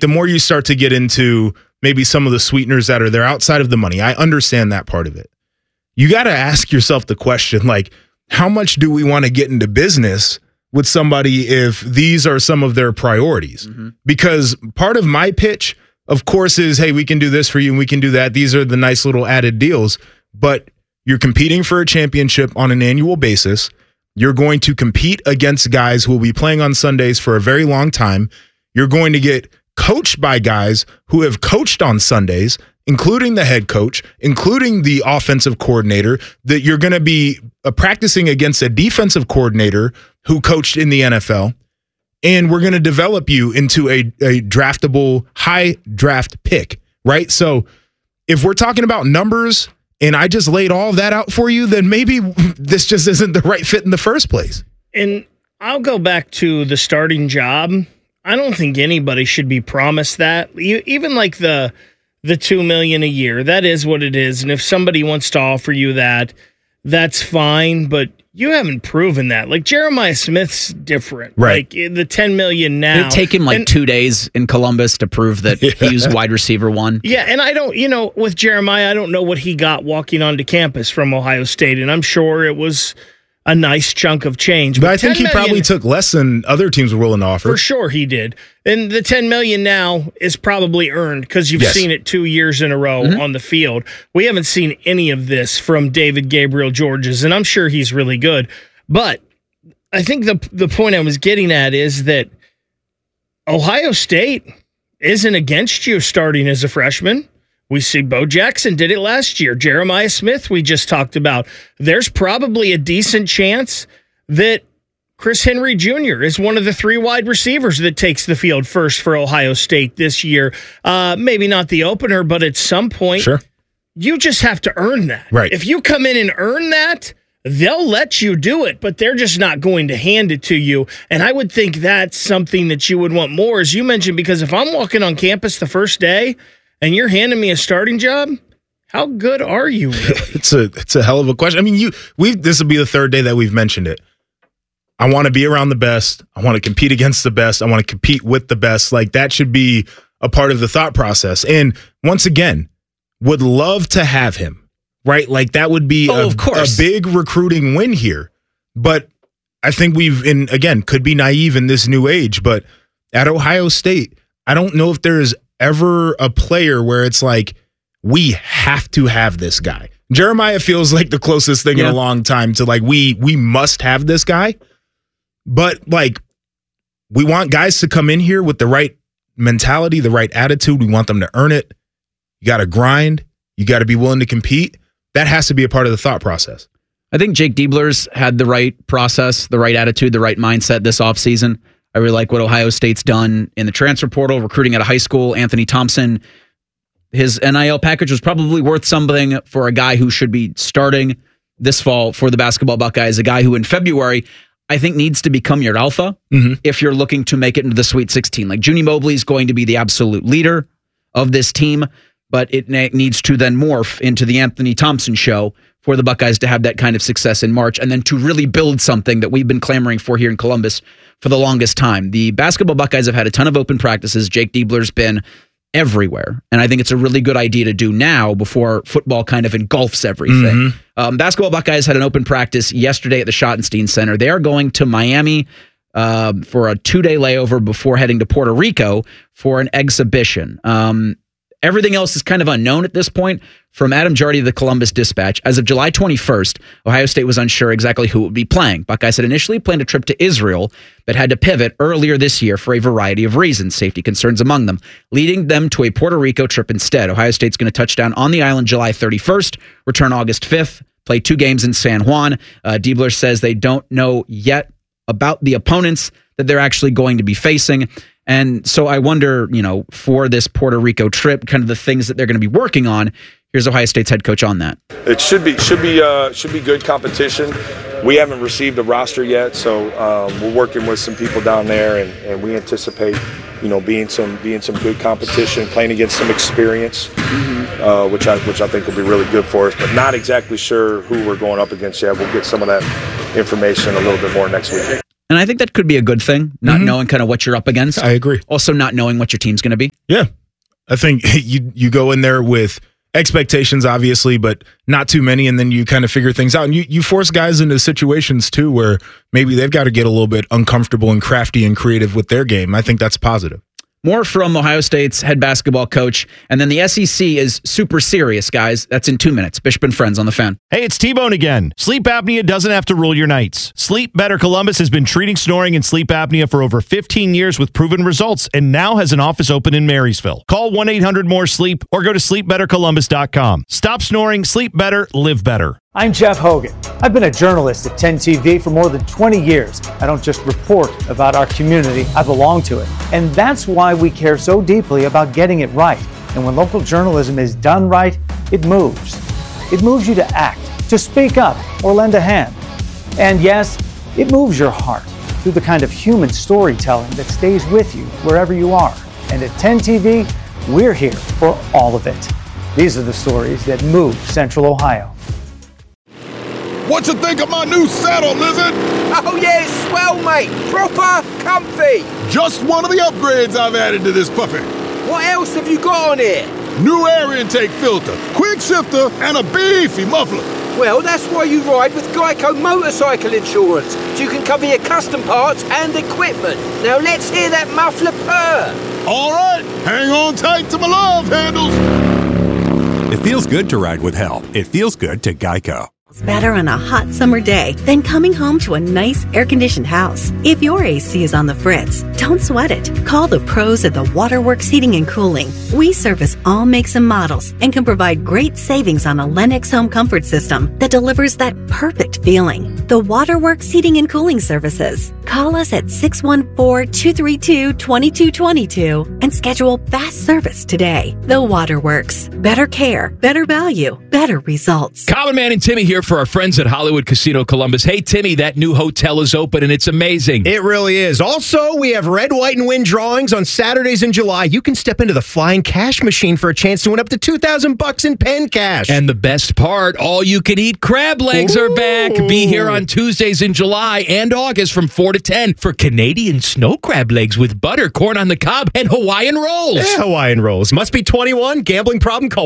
the more you start to get into maybe some of the sweeteners that are there outside of the money, I understand that part of it. You got to ask yourself the question, like, how much do we want to get into business with somebody if these are some of their priorities? Mm-hmm. Because part of my pitch, of course, is, hey, we can do this for you and we can do that. These are the nice little added deals. But you're competing for a championship on an annual basis. You're going to compete against guys who will be playing on Sundays for a very long time. You're going to get coached by guys who have coached on Sundays, including the head coach, including the offensive coordinator, that you're going to be practicing against a defensive coordinator who coached in the NFL. And we're going to develop you into a draftable high draft pick, right? So if we're talking about numbers and I just laid all of that out for you, then maybe this just isn't the right fit in the first place. And I'll go back to the starting job. I don't think anybody should be promised that. Even like the $2 million a year, that is what it is. And if somebody wants to offer you that, that's fine. But you haven't proven that. Like Jeremiah Smith's different. Right. Like the $10 million now. It'd take him 2 days in Columbus to prove that he was wide receiver one. Yeah, and I don't, with Jeremiah, I don't know what he got walking onto campus from Ohio State, and I'm sure it was a nice chunk of change. But I think he probably took less than other teams were willing to offer. For sure he did. And the $10 million now is probably earned because you've seen it 2 years in a row on the field. We haven't seen any of this from David Gabriel Georges, and I'm sure he's really good. But I think the point I was getting at is that Ohio State isn't against you starting as a freshman. We see Bo Jackson did it last year. Jeremiah Smith, we just talked about. There's probably a decent chance that Chris Henry Jr. is one of the 3 wide receivers that takes the field first for Ohio State this year. Maybe not the opener, but at some point, you just have to earn that. Right. If you come in and earn that, they'll let you do it, but they're just not going to hand it to you. And I would think that's something that you would want more, as you mentioned, because if I'm walking on campus the first day and you're handing me a starting job, how good are you really? It's a hell of a question. I mean, this will be the 3rd day that we've mentioned it. I want to be around the best. I want to compete against the best. I want to compete with the best. Like, that should be a part of the thought process. And once again, would love to have him, right? Like, that would be a big recruiting win here. But I think could be naive in this new age, but at Ohio State, I don't know if there's ever a player where it's like, we have to have this guy. Jeremiah feels like the closest thing in a long time to like, we must have this guy. But like, we want guys to come in here with the right mentality, the right attitude. We want them to earn it. You got to grind. You got to be willing to compete. That has to be a part of the thought process. I think Jake Diebler's had the right process, the right attitude, the right mindset this offseason. I really like what Ohio State's done in the transfer portal, recruiting out of high school. Anthony Thompson, his NIL package was probably worth something for a guy who should be starting this fall for the basketball Buckeyes, a guy who in February, I think, needs to become your alpha if you're looking to make it into the Sweet 16. Like, Junie Mobley is going to be the absolute leader of this team, but it needs to then morph into the Anthony Thompson show for the Buckeyes to have that kind of success in March and then to really build something that we've been clamoring for here in Columbus for the longest time. The basketball Buckeyes have had a ton of open practices. Jake Diebler's been everywhere, and I think it's a really good idea to do now before football kind of engulfs everything. Basketball Buckeyes had an open practice yesterday at the Schottenstein Center. They are going to Miami for a 2-day layover before heading to Puerto Rico for an exhibition. Everything else is kind of unknown at this point. From Adam Jardy of the Columbus Dispatch, as of July 21st, Ohio State was unsure exactly who would be playing. Buckeyes had initially planned a trip to Israel, but had to pivot earlier this year for a variety of reasons, safety concerns among them, leading them to a Puerto Rico trip instead. Ohio State's going to touch down on the island July 31st, return August 5th, play 2 games in San Juan. Diebler says they don't know yet about the opponents that they're actually going to be facing. And so I wonder, for this Puerto Rico trip, kind of the things that they're going to be working on. Here's Ohio State's head coach on that. It should be good competition. We haven't received a roster yet, so we're working with some people down there, and we anticipate, being some good competition, playing against some experience, which I think will be really good for us. But not exactly sure who we're going up against yet. We'll get some of that information a little bit more next week. And I think that could be a good thing, not knowing kind of what you're up against. I agree. Also not knowing what your team's going to be. Yeah. I think you go in there with expectations, obviously, but not too many, and then you kind of figure things out. And you force guys into situations, too, where maybe they've got to get a little bit uncomfortable and crafty and creative with their game. I think that's positive. More from Ohio State's head basketball coach. And then the SEC is super serious, guys. That's in 2 minutes. Bishop and Friends on the Fan. Hey, it's T-Bone again. Sleep apnea doesn't have to rule your nights. Sleep Better Columbus has been treating snoring and sleep apnea for over 15 years with proven results and now has an office open in Marysville. Call 1-800-MORE-SLEEP or go to sleepbettercolumbus.com. Stop snoring, sleep better, live better. I'm Jeff Hogan. I've been a journalist at 10 TV for more than 20 years. I don't just report about our community, I belong to it. And that's why we care so deeply about getting it right. And when local journalism is done right, it moves. It moves you to act, to speak up, or lend a hand. And yes, it moves your heart through the kind of human storytelling that stays with you wherever you are. And at 10 TV, we're here for all of it. These are the stories that move Central Ohio. What you think of my new saddle, Lizard? Oh yeah, it's swell, mate. Proper comfy. Just one of the upgrades I've added to this puppy. What else have you got on here? New air intake filter, quick shifter, and a beefy muffler. Well, that's why you ride with Geico Motorcycle Insurance. So you can cover your custom parts and equipment. Now let's hear that muffler purr. All right, hang on tight to my love handles. It feels good to ride with help. It feels good to Geico. It's better on a hot summer day than coming home to a nice air-conditioned house. If your AC is on the fritz, don't sweat it. Call the pros at the Waterworks Heating and Cooling. We service all makes and models and can provide great savings on a Lennox home comfort system that delivers that perfect feeling. The Waterworks Heating and Cooling Services. Call us at 614-232-2222 and schedule fast service today. The Waterworks. Better care, better value, better results. Common Man and Timmy here for our friends at Hollywood Casino Columbus. Hey, Timmy, that new hotel is open and it's amazing. It really is. Also, we have red, white, and win drawings on Saturdays in July. You can step into the flying cash machine for a chance to win up to $2,000 in pen cash. And the best part, all you can eat crab legs are back. Be here on Tuesdays in July and August from 4 to 10 for Canadian snow crab legs with butter, corn on the cob, and Hawaiian rolls. Yeah, Hawaiian rolls. Must be 21. Gambling problem? Call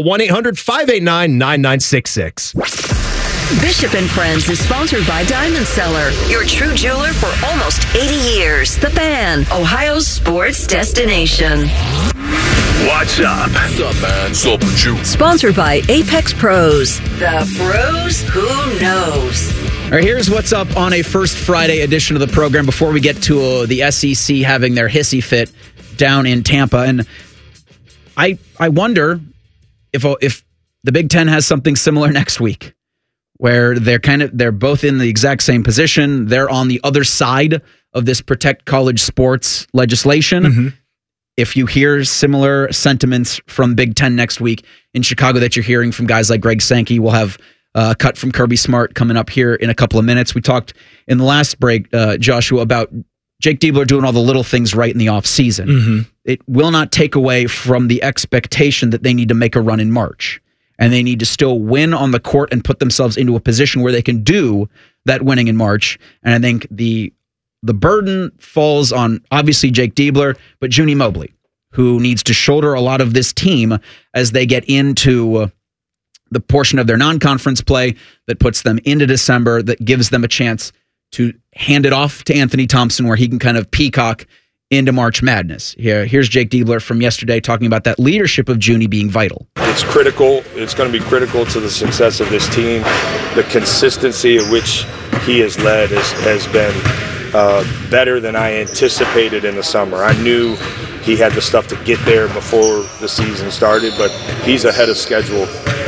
1-800-589-9966. Bishop and Friends is sponsored by Diamond Seller, your true jeweler for almost 80 years. The Fan, Ohio's sports destination. What's up? What's up, man? What's up with you? Sponsored by Apex Pros. The pros who knows. All right, here's what's up on a First Friday edition of the program before we get to the SEC having their hissy fit down in Tampa. And I wonder if the Big Ten has something similar next week, where they're both in the exact same position. They're on the other side of this protect college sports legislation. Mm-hmm. If you hear similar sentiments from Big Ten next week in Chicago that you're hearing from guys like Greg Sankey, we'll have a cut from Kirby Smart coming up here in a couple of minutes. We talked in the last break, Joshua, about Jake Diebler doing all the little things right in the offseason. Mm-hmm. It will not take away from the expectation that they need to make a run in March. And they need to still win on the court and put themselves into a position where they can do that winning in March. And I think the burden falls on, obviously, Jake Diebler, but Junie Mobley, who needs to shoulder a lot of this team as they get into the portion of their non-conference play that puts them into December, that gives them a chance to hand it off to Anthony Thompson, where he can kind of peacock into March Madness. Here's Jake Diebler from yesterday talking about that leadership of Junie being vital. It's critical. It's going to be critical to the success of this team. The consistency at which he has led has been better than I anticipated in the summer. I knew he had the stuff to get there before the season started, but he's ahead of schedule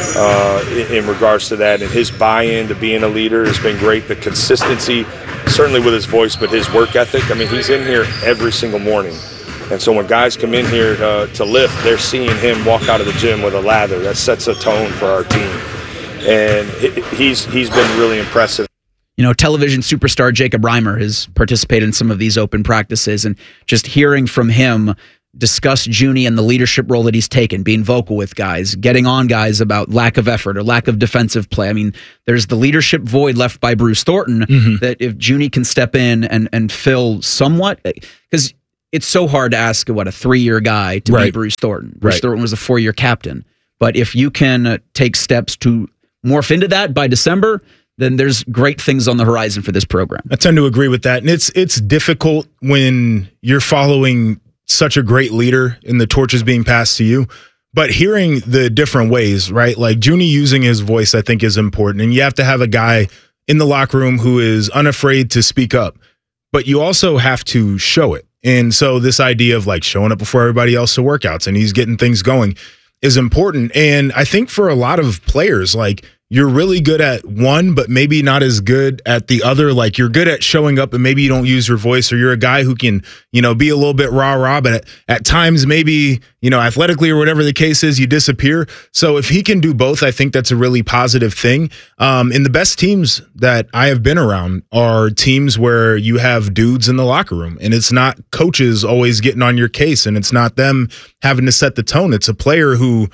in regards to that. And his buy-in to being a leader has been great. The consistency, certainly with his voice, but his work ethic. I mean, he's in here every single morning. And so when guys come in here to lift, they're seeing him walk out of the gym with a lather. That sets a tone for our team. And he's been really impressive. You know, television superstar Jacob Reimer has participated in some of these open practices, and just hearing from him discuss Junie and the leadership role that he's taken, being vocal with guys, getting on guys about lack of effort or lack of defensive play. I mean, there's the leadership void left by Bruce Thornton that if Junie can step in and fill somewhat, because it's so hard to ask, a 3-year guy to be Bruce Thornton. Bruce Thornton was a 4-year captain. But if you can take steps to morph into that by December, then there's great things on the horizon for this program. I tend to agree with that. And it's difficult when you're following such a great leader and the torch is being passed to you. But hearing the different ways, right? Like Junie using his voice, I think is important. And you have to have a guy in the locker room who is unafraid to speak up. But you also have to show it. And so this idea of like showing up before everybody else to workouts and he's getting things going is important. And I think for a lot of players, like you're really good at one, but maybe not as good at the other. Like you're good at showing up and maybe you don't use your voice, or you're a guy who can, be a little bit rah-rah, but at times maybe, athletically or whatever the case is, you disappear. So if he can do both, I think that's a really positive thing. And the best teams that I have been around are teams where you have dudes in the locker room and it's not coaches always getting on your case and it's not them having to set the tone. It's a player who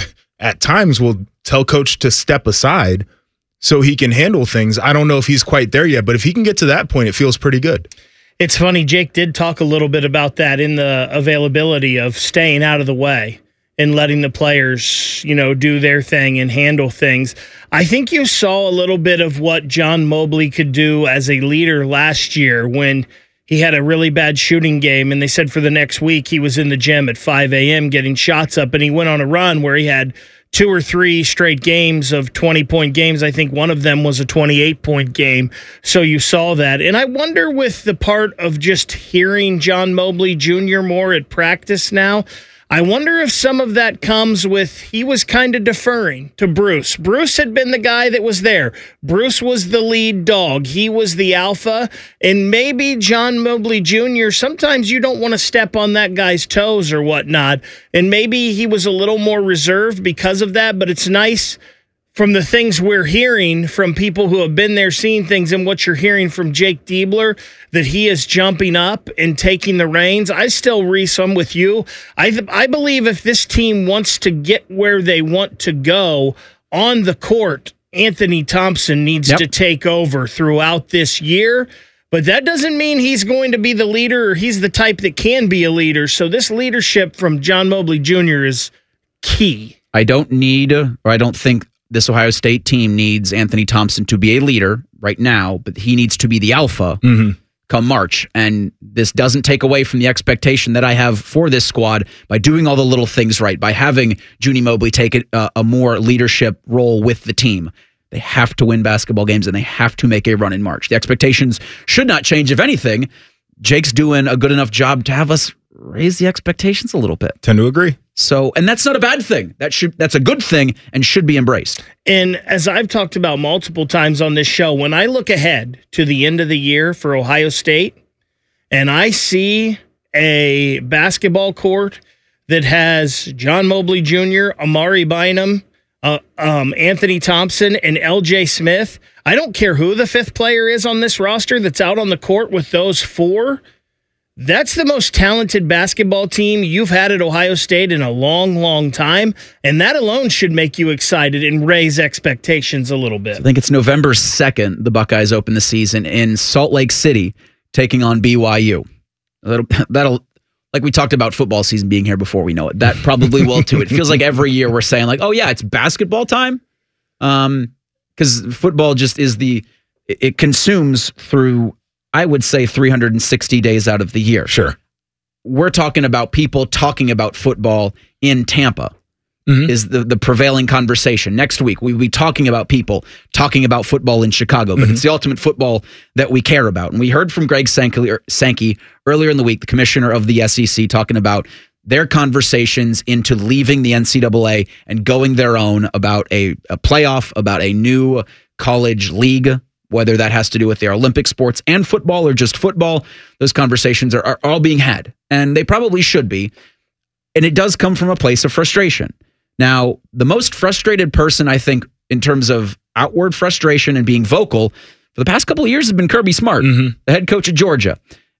at times will tell coach to step aside so he can handle things. I don't know if he's quite there yet, but if he can get to that point, it feels pretty good. It's funny, Jake did talk a little bit about that in the availability of staying out of the way and letting the players, do their thing and handle things. I think you saw a little bit of what John Mobley could do as a leader last year when he had a really bad shooting game, and they said for the next week he was in the gym at 5 a.m. getting shots up, and he went on a run where he had 2 or 3 straight games of 20-point games. I think one of them was a 28-point game. So you saw that. And I wonder with the part of just hearing John Mobley Jr. more at practice now, I wonder if some of that comes with he was kind of deferring to Bruce. Bruce had been the guy that was there. Bruce was the lead dog. He was the alpha. And maybe John Mobley Jr., sometimes you don't want to step on that guy's toes or whatnot. And maybe he was a little more reserved because of that. But it's nice from the things we're hearing from people who have been there, seeing things, and what you're hearing from Jake Diebler, that he is jumping up and taking the reins. I still, Reese, I'm with you. I believe if this team wants to get where they want to go on the court, Anthony Thompson needs to take over throughout this year. But that doesn't mean he's going to be the leader or he's the type that can be a leader. So this leadership from John Mobley Jr. is key. I don't think this Ohio State team needs Anthony Thompson to be a leader right now, but he needs to be the alpha come March. And this doesn't take away from the expectation that I have for this squad by doing all the little things right, by having Junie Mobley take a more leadership role with the team. They have to win basketball games and they have to make a run in March. The expectations should not change. If anything, Jake's doing a good enough job to have us raise the expectations a little bit. Tend to agree. So, and that's not a bad thing. That's a good thing and should be embraced. And as I've talked about multiple times on this show, when I look ahead to the end of the year for Ohio State and I see a basketball court that has John Mobley Jr., Amari Bynum, Anthony Thompson, and LJ Smith, I don't care who the 5th player is on this roster that's out on the court with those 4. That's the most talented basketball team you've had at Ohio State in a long, long time, and that alone should make you excited and raise expectations a little bit. I think it's November 2nd, the Buckeyes open the season in Salt Lake City, taking on BYU. That'll like we talked about football season being here before we know it. That probably will too. It feels like every year we're saying like, oh yeah, it's basketball time. Because football just is it consumes through, I would say, 360 days out of the year. Sure. We're talking about people talking about football in Tampa is the prevailing conversation. Next week, we'll be talking about people talking about football in Chicago, but it's the ultimate football that we care about. And we heard from Greg Sankey earlier in the week, the commissioner of the SEC, talking about their conversations into leaving the NCAA and going their own about a playoff, about a new college league, whether that has to do with their Olympic sports and football or just football. Those conversations are all being had, and they probably should be. And it does come from a place of frustration. Now, the most frustrated person, I think, in terms of outward frustration and being vocal for the past couple of years has been Kirby Smart, the head coach of Georgia.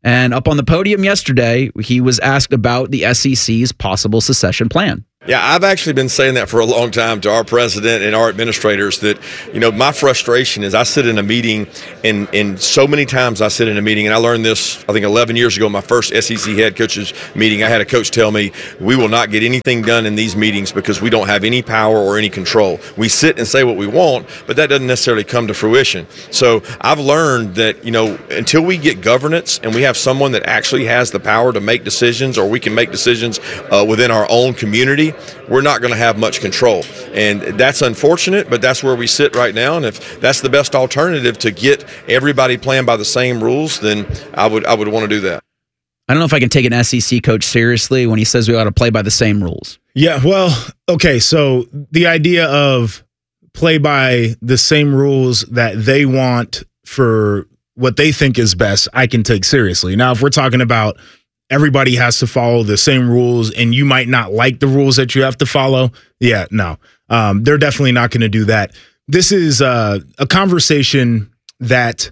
And up on the podium yesterday, he was asked about the SEC's possible secession plan. Yeah, I've actually been saying that for a long time to our president and our administrators that, my frustration is I sit in a meeting and so many times I sit in a meeting, and I learned this, I think 11 years ago, my first SEC head coaches meeting. I had a coach tell me, we will not get anything done in these meetings because we don't have any power or any control. We sit and say what we want, but that doesn't necessarily come to fruition. So I've learned that, until we get governance and we have someone that actually has the power to make decisions, or we can make decisions within our own community, we're not going to have much control. And that's unfortunate, but that's where we sit right now. And if that's the best alternative to get everybody playing by the same rules, then I would want to do that. I don't know if I can take an SEC coach seriously when he says we ought to play by the same rules. Yeah, well, okay, so the idea of play by the same rules that they want for what they think is best, I can take seriously. Now, if we're talking about everybody has to follow the same rules and you might not like the rules that you have to follow, yeah, no. They're definitely not going to do that. This is a conversation that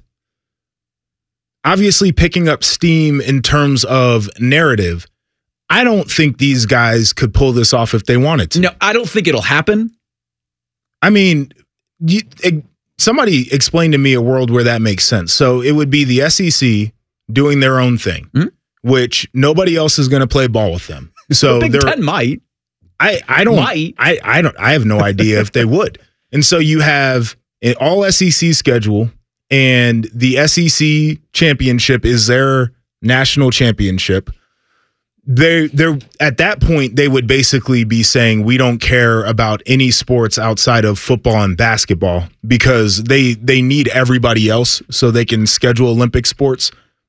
obviously picking up steam in terms of narrative. I don't think these guys could pull this off if they wanted to. No, I don't think it'll happen. I mean, somebody explain to me a world where that makes sense. So it would be the SEC doing their own thing. Mm-hmm. Which nobody else is going to play ball with them. So the Big Ten might. I have no idea if they would. And so you have an all SEC schedule, and the SEC championship is their national championship. They're at that point, they would basically be saying, we don't care about any sports outside of football and basketball, because they need everybody else so they can schedule Olympic sports.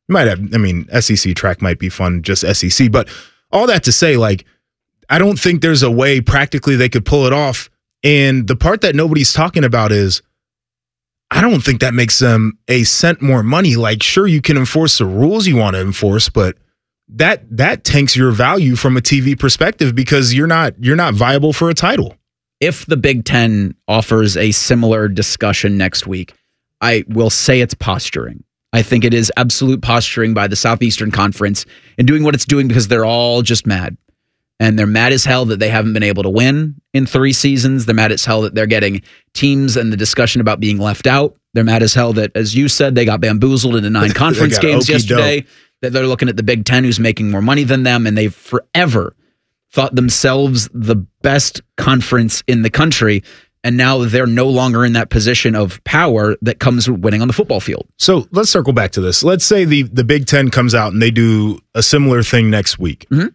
SEC track might be fun, just SEC. But all that to say, I don't think there's a way practically they could pull it off. And the part that nobody's talking about is, I don't think that makes them a cent more money. Sure, you can enforce the rules you want to enforce, but that tanks your value from a TV perspective because you're not viable for a title. If the Big Ten offers a similar discussion next week, I will say it's posturing. I think it is absolute posturing by the Southeastern Conference and doing what it's doing because they're all just mad. And they're mad as hell that they haven't been able to win in 3 seasons. They're mad as hell that they're getting teams and the discussion about being left out. They're mad as hell that, as you said, they got bamboozled into 9 conference games yesterday. That they're looking at the Big Ten, who's making more money than them, and they've forever thought themselves the best conference in the country. And now they're no longer in that position of power that comes with winning on the football field. So let's circle back to this. Let's say the Big Ten comes out and they do a similar thing next week. Mm-hmm.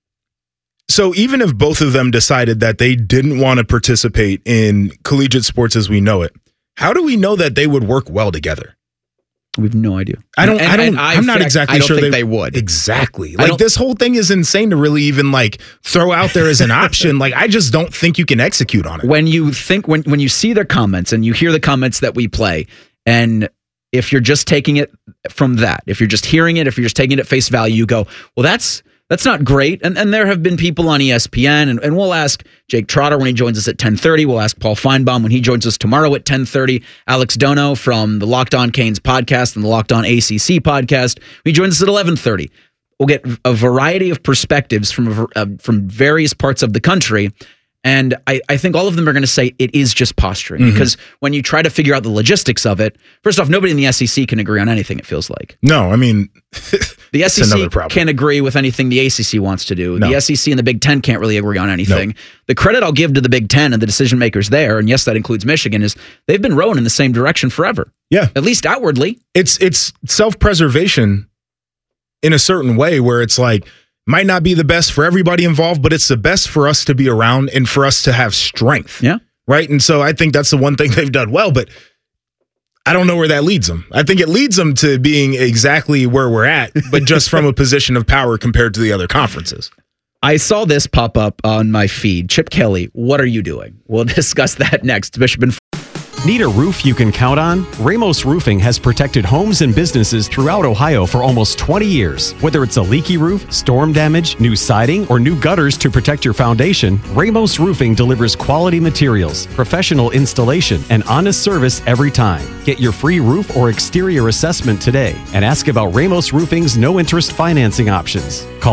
So even if both of them decided that they didn't want to participate in collegiate sports as we know it, how do we know that they would work well together? We have no idea. I'm not exactly sure they would. Exactly. This whole thing is insane to really even throw out there as an option. I just don't think you can execute on it. When you think, when you see their comments and you hear the comments that we play, and if you're just taking it from that, if you're just hearing it, if you're just taking it at face value, you go, well, that's not great. And there have been people on ESPN, and we'll ask Jake Trotter when he joins us at 10:30. We'll ask Paul Feinbaum when he joins us tomorrow at 10:30. Alex Dono from the Locked On Canes podcast and the Locked On ACC podcast. He joins us at 11:30. We'll get a variety of perspectives from various parts of the country. And I think all of them are going to say it is just posturing, because when you try to figure out the logistics of it, first off, nobody in the SEC can agree on anything, it feels like. No, I mean, the SEC can't agree with anything the ACC wants to do. No. The SEC and the Big Ten can't really agree on anything. No. The credit I'll give to the Big Ten and the decision makers there, and yes, that includes Michigan, is they've been rowing in the same direction forever. Yeah. At least outwardly. It's self-preservation in a certain way where it's might not be the best for everybody involved, but it's the best for us to be around and for us to have strength. Yeah. Right. And so I think that's the one thing they've done well, but I don't know where that leads them. I think it leads them to being exactly where we're at, but just from a position of power compared to the other conferences. I saw this pop up on my feed. Chip Kelly, what are you doing? We'll discuss that next. Bishop and Need a roof you can count on? Ramos Roofing has protected homes and businesses throughout Ohio for almost 20 years. Whether it's a leaky roof, storm damage, new siding, or new gutters to protect your foundation, Ramos Roofing delivers quality materials, professional installation, and honest service every time. Get your free roof or exterior assessment today and ask about Ramos Roofing's no-interest financing options. Call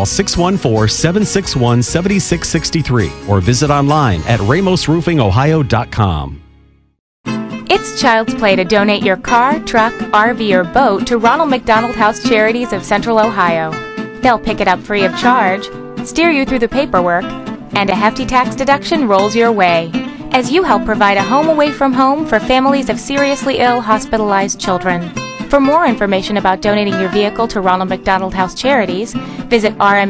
614-761-7663 or visit online at ramosroofingohio.com. It's Child's Play to donate your car, truck, RV, or boat to Ronald McDonald House Charities of Central Ohio. They'll pick it up free of charge, steer you through the paperwork, and a hefty tax deduction rolls your way as you help provide a home away from home for families of seriously ill, hospitalized children. For more information about donating your vehicle to Ronald McDonald House Charities, visit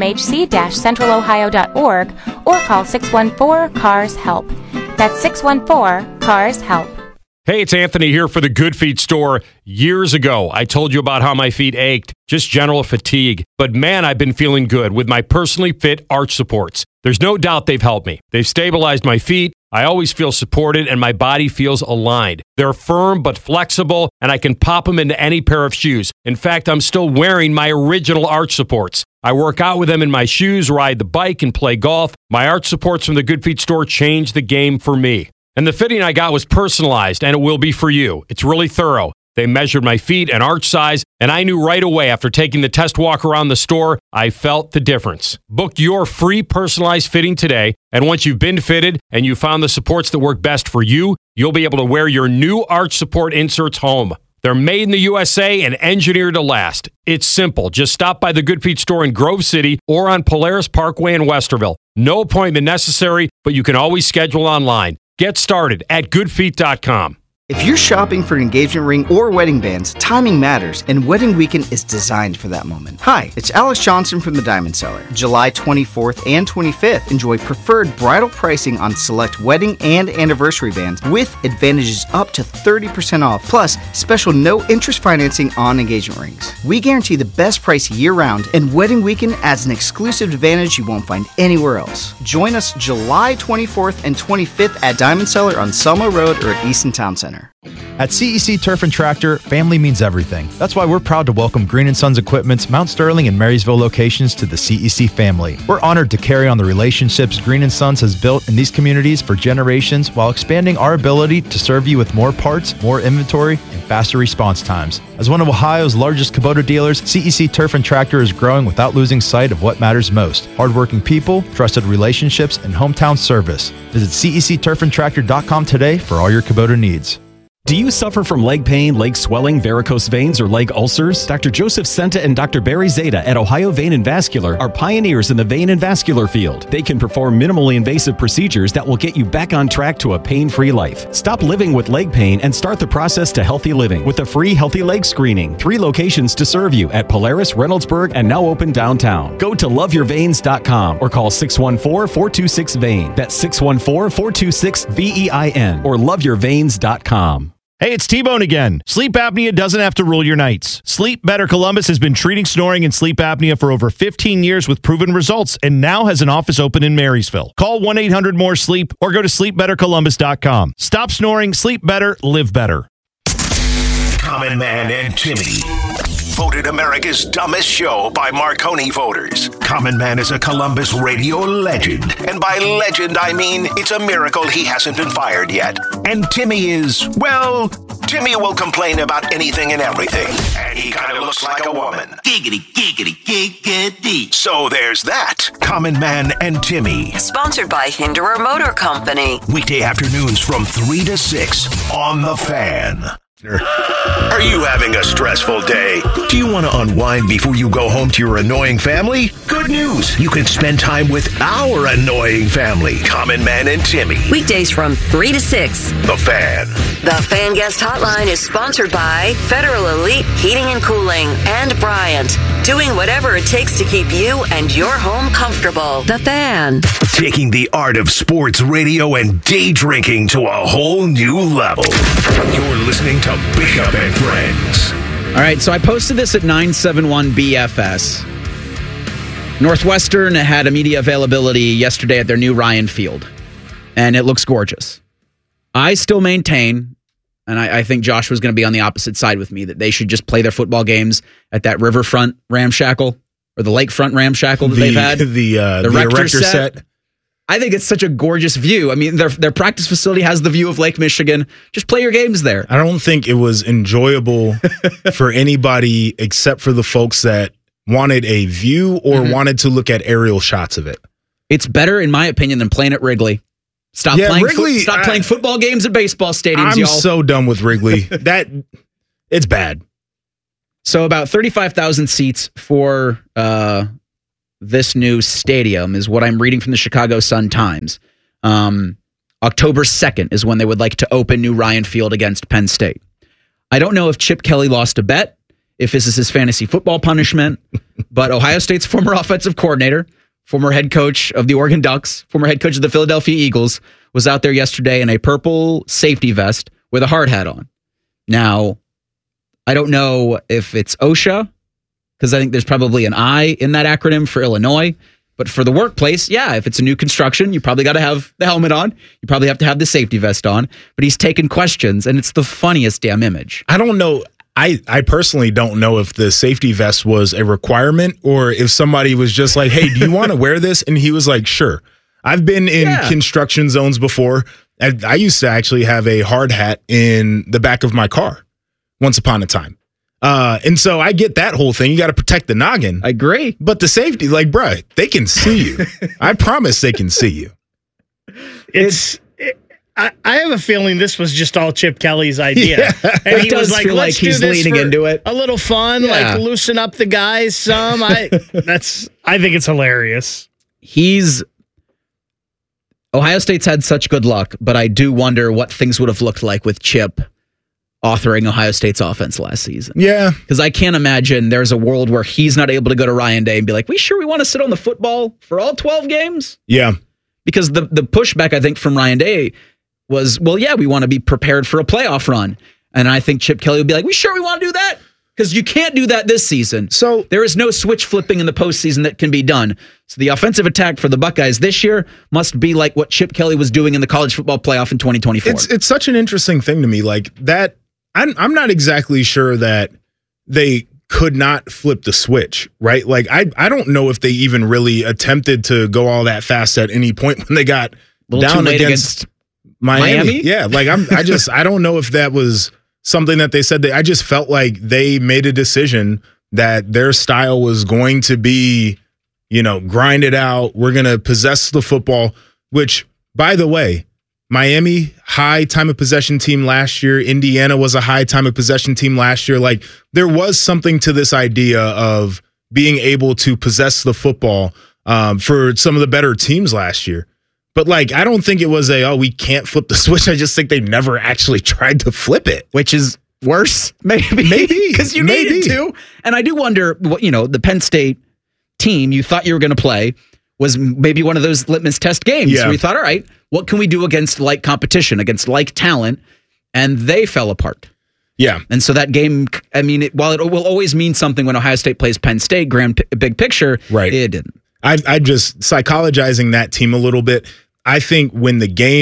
rmhc-centralohio.org or call 614-CARS-HELP. That's 614-CARS-HELP. Hey, it's Anthony here for the Good Feet store. Years ago, I told you about how my feet ached, just general fatigue. But man, I've been feeling good with my personally fit arch supports. There's no doubt they've helped me. They've stabilized my feet. I always feel supported and my body feels aligned. They're firm but flexible, and I can pop them into any pair of shoes. In fact, I'm still wearing my original arch supports. I work out with them in my shoes, ride the bike, and play golf. My arch supports from the Good Feet store changed the game for me. And the fitting I got was personalized, and it will be for you. It's really thorough. They measured my feet and arch size, and I knew right away after taking the test walk around the store, I felt the difference. Book your free personalized fitting today, and once you've been fitted and you found the supports that work best for you, you'll be able to wear your new arch support inserts home. They're made in the USA and engineered to last. It's simple. Just stop by the Good Feet store in Grove City or on Polaris Parkway in Westerville. No appointment necessary, but you can always schedule online. Get started at goodfeet.com. If you're shopping for an engagement ring or wedding bands, timing matters, and Wedding Weekend is designed for that moment. Hi, it's Alex Johnson from the Diamond Seller. July 24th and 25th, enjoy preferred bridal pricing on select wedding and anniversary bands with advantages up to 30% off, plus special no-interest financing on engagement rings. We guarantee the best price year-round, and Wedding Weekend adds an exclusive advantage you won't find anywhere else. Join us July 24th and 25th at Diamond Seller on Selma Road or at Easton Town Center. At CEC Turf and Tractor, family means everything. That's why we're proud to welcome Green & Sons Equipment's Mount Sterling and Marysville locations to the CEC family. We're honored to carry on the relationships Green & Sons has built in these communities for generations while expanding our ability to serve you with more parts, more inventory, and faster response times. As one of Ohio's largest Kubota dealers, CEC Turf and Tractor is growing without losing sight of what matters most: hardworking people, trusted relationships, and hometown service. Visit CECturfandtractor.com today for all your Kubota needs. Do you suffer from leg pain, leg swelling, varicose veins, or leg ulcers? Dr. Joseph Senta and Dr. Barry Zeta at Ohio Vein and Vascular are pioneers in the vein and vascular field. They can perform minimally invasive procedures that will get you back on track to a pain-free life. Stop living with leg pain and start the process to healthy living with a free healthy leg screening. 3 locations to serve you at Polaris, Reynoldsburg, and now open downtown. Go to loveyourveins.com or call 614-426-VEIN. That's 614-426-VEIN or loveyourveins.com. Hey, it's T-Bone again. Sleep apnea doesn't have to rule your nights. Sleep Better Columbus has been treating snoring and sleep apnea for over 15 years with proven results and now has an office open in Marysville. Call 1-800-MORE-SLEEP or go to sleepbettercolumbus.com. Stop snoring, sleep better, live better. Common Man and Timmy. Voted America's dumbest show by Marconi voters. Common Man is a Columbus radio legend. And by legend, I mean it's a miracle he hasn't been fired yet. And Timmy is, well, Timmy will complain about anything and everything. And he kind of looks like a woman. Giggity, giggity, giggity. So there's that. Common Man and Timmy. Sponsored by Hinderer Motor Company. Weekday afternoons from 3 to 6 on The Fan. Are you having a stressful day? Do you want to unwind before you go home to your annoying family? Good news! You can spend time with our annoying family, Common Man and Timmy. Weekdays from 3 to 6. The Fan. The Fan Guest Hotline is sponsored by Federal Elite Heating and Cooling and Bryant. Doing whatever it takes to keep you and your home comfortable. The Fan. Taking the art of sports radio and day drinking to a whole new level. You're listening to Bishop and Friends. All right, so I posted this at 971 BFS. Northwestern had a media availability yesterday at their new Ryan Field, and it looks gorgeous. I still maintain and I think Josh was going to be on the opposite side with me, that they should just play their football games at that riverfront ramshackle or the lakefront ramshackle that they've had. The erector set. I think it's such a gorgeous view. I mean, their practice facility has the view of Lake Michigan. Just play your games there. I don't think it was enjoyable for anybody except for the folks that wanted a view or wanted to look at aerial shots of it. It's better, in my opinion, than playing at Wrigley. Stop playing football games at baseball stadiums, I'm y'all. so done with Wrigley. It's bad. So about 35,000 seats for this new stadium is what I'm reading from the Chicago Sun-Times. October 2nd is when they would like to open New Ryan Field against Penn State. I don't know if Chip Kelly lost a bet, if this is his fantasy football punishment, but Ohio State's former offensive coordinator, former head coach of the Oregon Ducks, former head coach of the Philadelphia Eagles, was out there yesterday in a purple safety vest with a hard hat on. Now, I don't know if it's OSHA, because I think there's probably an I in that acronym for Illinois. But for the workplace, yeah, if it's a new construction, you probably got to have the helmet on. You probably have to have the safety vest on. But he's taking questions, and it's the funniest damn image. I don't know. I personally don't know if the safety vest was a requirement or if somebody was just like, hey, do you want to wear this? And he was like, sure. I've been in construction zones before. I used to actually have a hard hat in the back of my car once upon a time. And so I get that whole thing. You got to protect the noggin. I agree. But the safety, like, bruh, they can see you. I promise they can see you. I have a feeling this was just all Chip Kelly's idea. Yeah. And he was like, let's do this leaning into it. A little fun, like loosen up the guys some. I think it's hilarious. Ohio State's had such good luck, but I do wonder what things would have looked like with Chip authoring Ohio State's offense last season. Yeah. Because I can't imagine there's a world where he's not able to go to Ryan Day and be like, we want to sit on the football for all 12 games? Yeah. Because the pushback, I think, from Ryan Day was, well, yeah, we want to be prepared for a playoff run. And I think Chip Kelly would be like, we want to do that? Because you can't do that this season. So there is no switch flipping in the postseason that can be done. So the offensive attack for the Buckeyes this year must be like what Chip Kelly was doing in the college football playoff in 2024. It's such an interesting thing to me. Like that, I'm not exactly sure that they could not flip the switch, right? Like I don't know if they even really attempted to go all that fast at any point when they got down against Miami. Yeah, like I don't know if that was something that they said. I just felt like they made a decision that their style was going to be, grind it out. We're going to possess the football, which, by the way, Miami, high time of possession team last year. Indiana was a high time of possession team last year. Like there was something to this idea of being able to possess the football for some of the better teams last year. But like, I don't think it was we can't flip the switch. I just think they never actually tried to flip it. Which is worse, maybe. Because you needed to. And I do wonder, the Penn State team you thought you were going to play was maybe one of those litmus test games where you thought, all right, what can we do against like competition, against like talent? And they fell apart. Yeah. And so that game, I mean, while it will always mean something when Ohio State plays Penn State, big picture, right. It didn't. I just psychologizing that team a little bit. I think when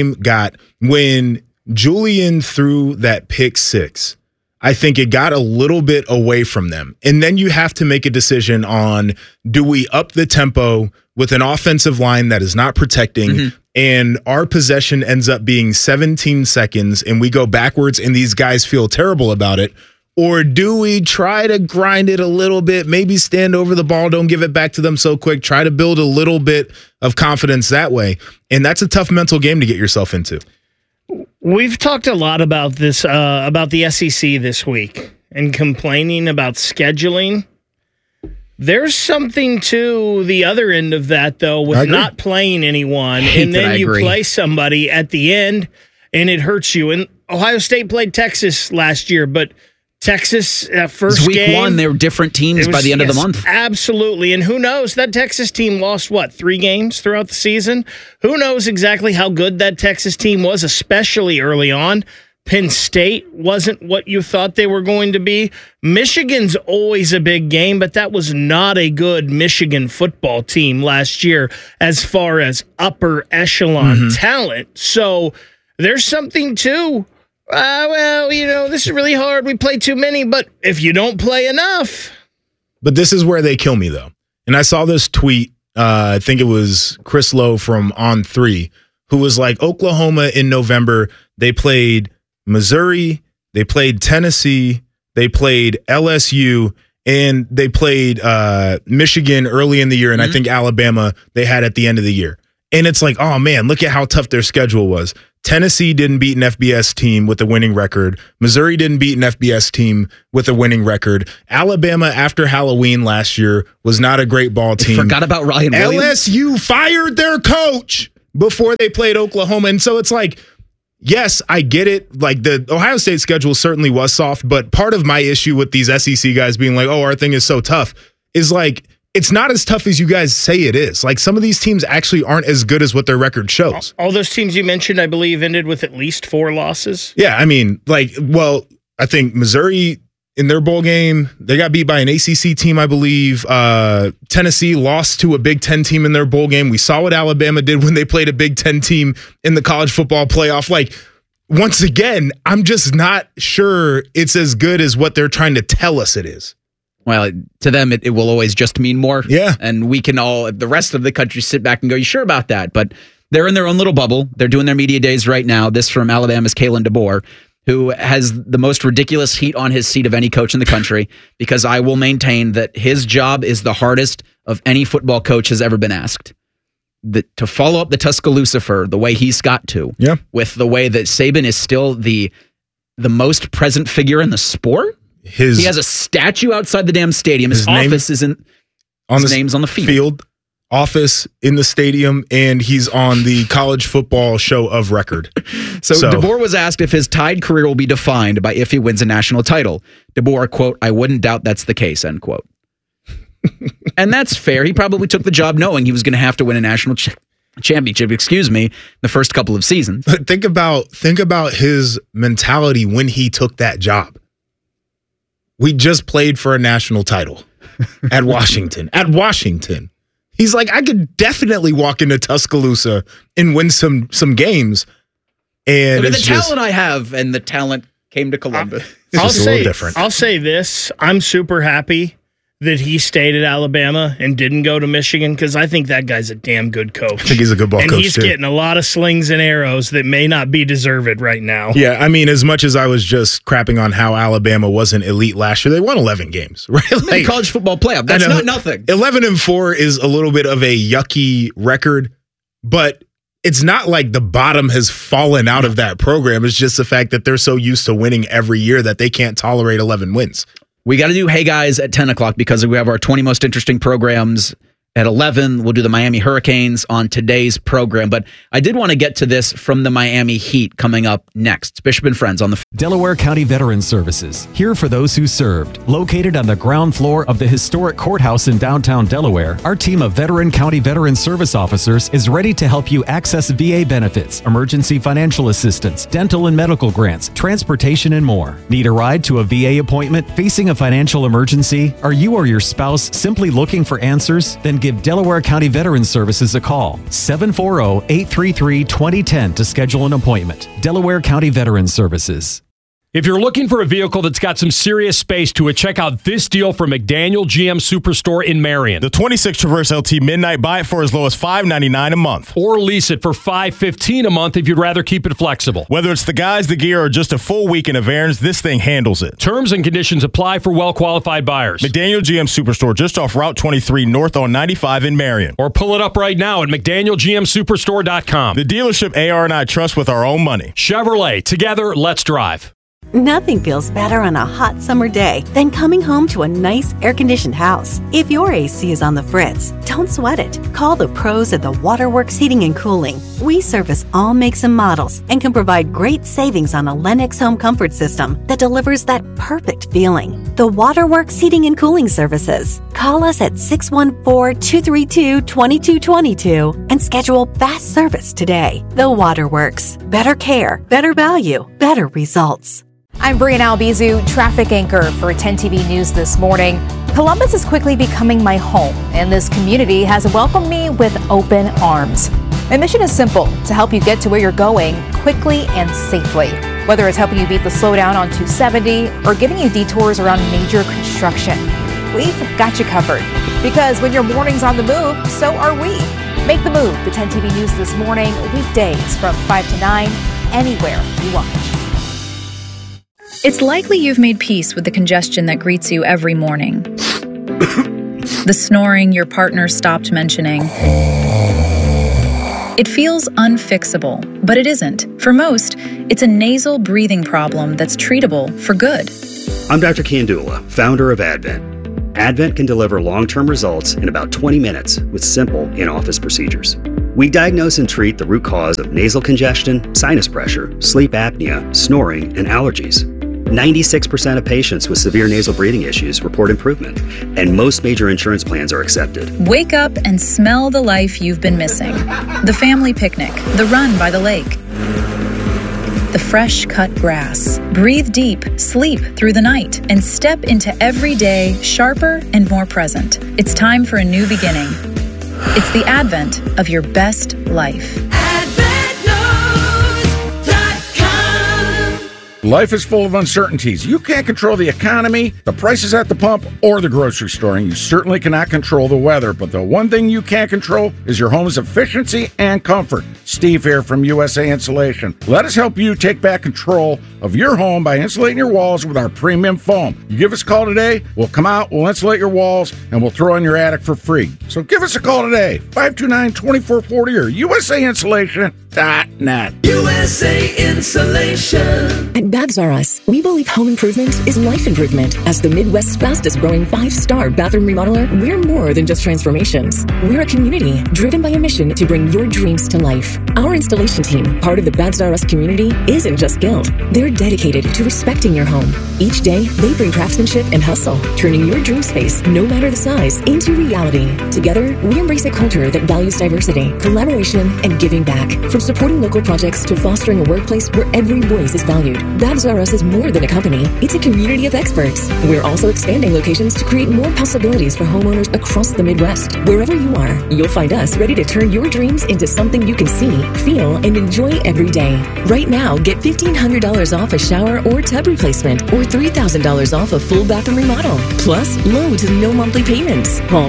Julian threw that pick six, I think it got a little bit away from them. And then you have to make a decision on, do we up the tempo with an offensive line that is not protecting, and our possession ends up being 17 seconds and we go backwards and these guys feel terrible about it? Or do we try to grind it a little bit, maybe stand over the ball, don't give it back to them so quick, try to build a little bit of confidence that way? And that's a tough mental game to get yourself into. We've talked a lot about this, about the SEC this week and complaining about scheduling. There's something to the other end of that, though, with not playing anyone, and then you play somebody at the end, and it hurts you. And Ohio State played Texas last year, but Texas first week game, one, they were different teams by the end of the month. Absolutely. And who knows? That Texas team lost, 3 games throughout the season? Who knows exactly how good that Texas team was, especially early on? Penn State wasn't what you thought they were going to be. Michigan's always a big game, but that was not a good Michigan football team last year as far as upper echelon talent. So there's something to Well, this is really hard. We play too many, but if you don't play enough. But this is where they kill me, though. And I saw this tweet, I think it was Chris Lowe from On3, who was like, Oklahoma in November, they played Missouri, they played Tennessee, they played LSU, and they played Michigan early in the year, and I think Alabama they had at the end of the year. And it's like, oh, man, look at how tough their schedule was. Tennessee didn't beat an FBS team with a winning record. Missouri didn't beat an FBS team with a winning record. Alabama, after Halloween last year, was not a great ball team. Forgot about Ryan Williams. LSU fired their coach before they played Oklahoma. And so it's like, yes, I get it. Like, the Ohio State schedule certainly was soft, but part of my issue with these SEC guys being like, oh, our thing is so tough, is like, it's not as tough as you guys say it is. Like, some of these teams actually aren't as good as what their record shows. All those teams you mentioned, I believe, ended with at least 4 losses. Yeah, I mean, I think Missouri in their bowl game, they got beat by an ACC team, I believe. Tennessee lost to a Big Ten team in their bowl game. We saw what Alabama did when they played a Big Ten team in the college football playoff. Like, once again, I'm just not sure it's as good as what they're trying to tell us it is. Well, to them, it will always just mean more. Yeah. And we can all, the rest of the country, sit back and go, you sure about that? But they're in their own little bubble. They're doing their media days right now. This from Alabama's Kalen DeBoer, who has the most ridiculous heat on his seat of any coach in the country, because I will maintain that his job is the hardest of any football coach has ever been asked. To follow up the Tuscaloosa the way he's got to, with the way that Saban is still the most present figure in the sport. He has a statue outside the damn stadium. His office isn't. His name's on the field. Office in the stadium, and he's on the college football show of record. So DeBoer was asked if his Tide career will be defined by if he wins a national title. DeBoer, quote, "I wouldn't doubt that's the case," end quote. And that's fair. He probably took the job knowing he was going to have to win a national championship, the first couple of seasons. But think about his mentality when he took that job. We just played for a national title at Washington. He's like, I could definitely walk into Tuscaloosa and win some games. And the talent I have, and the talent came to Columbus. I'll say this. I'm super happy that he stayed at Alabama and didn't go to Michigan, because I think that guy's a damn good coach. I think he's a good ball coach, and he's getting a lot of slings and arrows that may not be deserved right now. Yeah, I mean, as much as I was just crapping on how Alabama wasn't elite last year, they won 11 games, right? Like, college football playoff. That's not nothing. 11-4 is a little bit of a yucky record, but it's not like the bottom has fallen out of that program. It's just the fact that they're so used to winning every year that they can't tolerate 11 wins. We got to do Hey Guys at 10 o'clock because we have our 20 most interesting programs at 11. We'll do the Miami Hurricanes on today's program. But I did want to get to this from the Miami Heat coming up next. It's Bishop and Friends on the Delaware County Veterans Services, here for those who served. Located on the ground floor of the historic courthouse in downtown Delaware, our team of veteran county veteran service officers is ready to help you access VA benefits, emergency financial assistance, dental and medical grants, transportation, and more. Need a ride to a VA appointment? Facing a financial emergency? Are you or your spouse simply looking for answers? Then give Delaware County Veterans Services a call. 740-833-2010 to schedule an appointment. Delaware County Veterans Services. If you're looking for a vehicle that's got some serious space to it, check out this deal from McDaniel GM Superstore in Marion. The 26 Traverse LT Midnight, buy it for as low as $599 a month. Or lease it for $515 a month if you'd rather keep it flexible. Whether it's the guys, the gear, or just a full weekend of errands, this thing handles it. Terms and conditions apply for well-qualified buyers. McDaniel GM Superstore, just off Route 23 north on 95 in Marion. Or pull it up right now at McDanielGMSuperstore.com. The dealership AR and I trust with our own money. Chevrolet, together, let's drive. Nothing feels better on a hot summer day than coming home to a nice air-conditioned house. If your AC is on the fritz, don't sweat it. Call the pros at the Waterworks Heating and Cooling. We service all makes and models and can provide great savings on a Lennox home comfort system that delivers that perfect feeling. The Waterworks Heating and Cooling Services. Call us at 614-232-2222 and schedule fast service today. The Waterworks. Better care, better value, better results. I'm Brianna Albizu, traffic anchor for 10 TV News this morning. Columbus is quickly becoming my home, and this community has welcomed me with open arms. My mission is simple: to help you get to where you're going quickly and safely. Whether it's helping you beat the slowdown on 270 or giving you detours around major construction, we've got you covered. Because when your morning's on the move, so are we. Make the move to 10 TV News This Morning, weekdays from 5 to 9, anywhere you watch. It's likely you've made peace with the congestion that greets you every morning. The snoring your partner stopped mentioning. It feels unfixable, but it isn't. For most, it's a nasal breathing problem that's treatable for good. I'm Dr. Kandula, founder of Advent. Advent can deliver long-term results in about 20 minutes with simple in-office procedures. We diagnose and treat the root cause of nasal congestion, sinus pressure, sleep apnea, snoring, and allergies. 96% of patients with severe nasal breathing issues report improvement, and most major insurance plans are accepted. Wake up and smell the life you've been missing. The family picnic, the run by the lake, the fresh cut grass. Breathe deep, sleep through the night, and step into every day sharper and more present. It's time for a new beginning. It's the advent of your best life. Life is full of uncertainties. You can't control the economy, the prices at the pump, or the grocery store, and you certainly cannot control the weather. But the one thing you can control is your home's efficiency and comfort. Steve here from USA Insulation. Let us help you take back control of your home by insulating your walls with our premium foam. You give us a call today, we'll come out, we'll insulate your walls, and we'll throw in your attic for free. So give us a call today, 529-2440 or usainsulation.net. USA Insulation. At Baths R Us, we believe home improvement is life improvement. As the Midwest's fastest growing 5-star bathroom remodeler, we're more than just transformations. We're a community driven by a mission to bring your dreams to life. Our installation team, part of the Baths R Us community, isn't just skilled. They're dedicated to respecting your home. Each day, they bring craftsmanship and hustle, turning your dream space, no matter the size, into reality. Together, we embrace a culture that values diversity, collaboration, and giving back. From supporting local projects to fostering a workplace where every voice is valued. Baths R Us is more than a company. It's a community of experts. We're also expanding locations to create more possibilities for homeowners across the Midwest. Wherever you are, you'll find us ready to turn your dreams into something you can see, feel, and enjoy every day. Right now, get $1,500 off a shower or tub replacement or $3,000 off a full bathroom remodel. Plus, low to no monthly payments. Call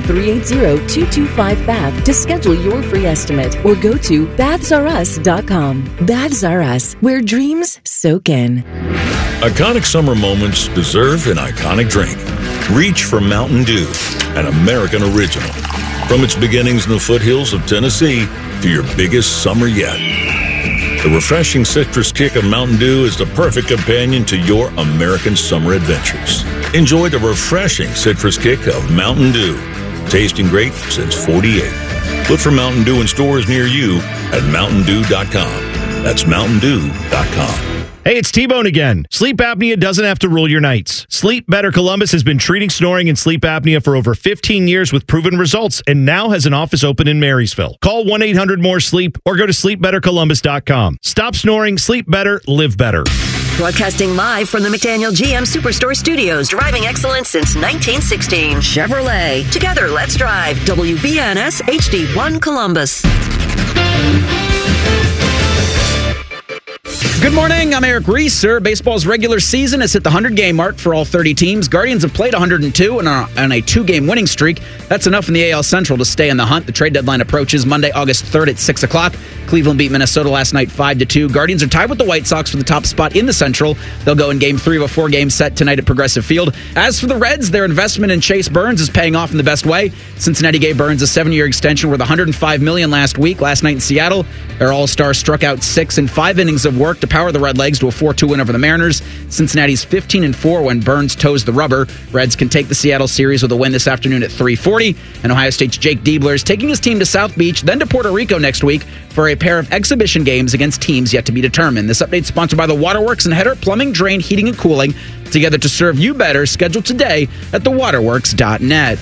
380-225-BATH to schedule your free estimate or go to bathsrus.com. Baths R Us, where dreams soak in. Iconic summer moments deserve an iconic drink. Reach for Mountain Dew, an American original. From its beginnings in the foothills of Tennessee to your biggest summer yet. The refreshing citrus kick of Mountain Dew is the perfect companion to your American summer adventures. Enjoy the refreshing citrus kick of Mountain Dew. Tasting great since '48. Look for Mountain Dew in stores near you at MountainDew.com. That's MountainDew.com. Hey, it's T-Bone again. Sleep apnea doesn't have to rule your nights. Sleep Better Columbus has been treating snoring and sleep apnea for over 15 years with proven results and now has an office open in Marysville. Call 1-800-MORE-SLEEP or go to sleepbettercolumbus.com. Stop snoring, sleep better, live better. Broadcasting live from the McDaniel GM Superstore Studios, driving excellence since 1916. Chevrolet. Together, let's drive. WBNS HD1 Columbus. Good morning, I'm Eric Reeser. Baseball's regular season has hit the 100-game mark for all 30 teams. Guardians have played 102 and are on a 2-game winning streak. That's enough in the AL Central to stay in the hunt. The trade deadline approaches Monday, August 3rd at 6 o'clock. Cleveland beat Minnesota last night 5-2. Guardians are tied with the White Sox for the top spot in the Central. They'll go in Game 3 of a 4-game set tonight at Progressive Field. As for the Reds, their investment in Chase Burns is paying off in the best way. Cincinnati gave Burns a 7-year extension worth $105 million last week. Last night in Seattle, their All-Star struck out 6 in 5 innings of work to power the Redlegs to a 4-2 win over the Mariners. Cincinnati's 15-4 when Burns toes the rubber. Reds can take the Seattle series with a win this afternoon at 3:40. And Ohio State's Jake Diebler is taking his team to South Beach, then to Puerto Rico next week for a pair of exhibition games against teams yet to be determined. This update sponsored by the Waterworks and Header Plumbing, Drain, Heating, and Cooling. Together to serve you better. Scheduled today at thewaterworks.net.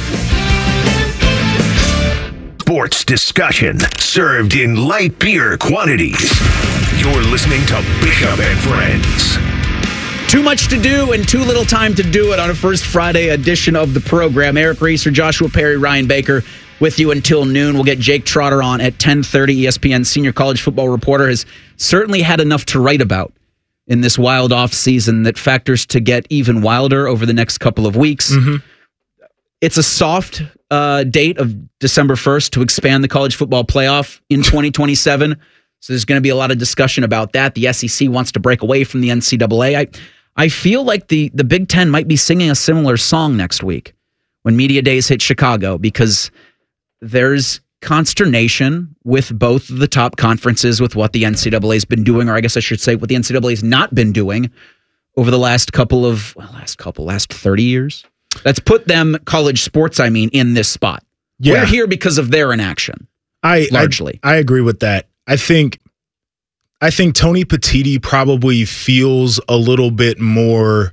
Sports discussion served in light beer quantities. You're listening to Bishop and Friends. Too much to do and too little time to do it on a first Friday edition of the program. Eric Reeser, Joshua Perry, Ryan Baker with you until noon. We'll get Jake Trotter on at 10:30. ESPN senior college football reporter has certainly had enough to write about in this wild off season that factors to get even wilder over the next couple of weeks. Mm-hmm. It's a soft date of December 1st to expand the college football playoff in 2027. So there's going to be a lot of discussion about that. The SEC wants to break away from the NCAA. I feel like the Big Ten might be singing a similar song next week when Media Days hit Chicago, because there's consternation with both the top conferences with what the NCAA has been doing, or I guess I should say what the NCAA has not been doing over the last 30 years. That's put them, college sports, in this spot. Yeah. We're here because of their inaction. Largely. I agree with that. I think Tony Petitti probably feels a little bit more